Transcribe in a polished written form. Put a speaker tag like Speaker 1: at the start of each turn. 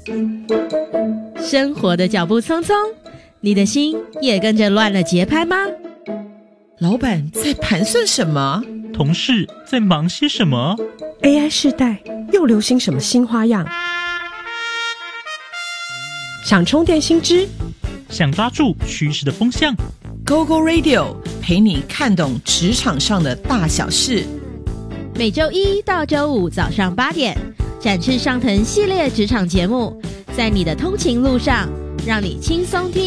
Speaker 1: 生活的脚步匆匆，你的心也跟着乱了节拍吗？
Speaker 2: 老板在盘算什么？
Speaker 3: 同事在忙些什么？
Speaker 4: AI 世代又流行什么新花样？想充电新知，
Speaker 3: 想抓住趋势的风向，
Speaker 2: GoGo Radio 陪你看懂职场上的大小事。
Speaker 1: 每周一到周五早上8点，展翅上腾系列职场节目，在你的通勤路上，让你轻松听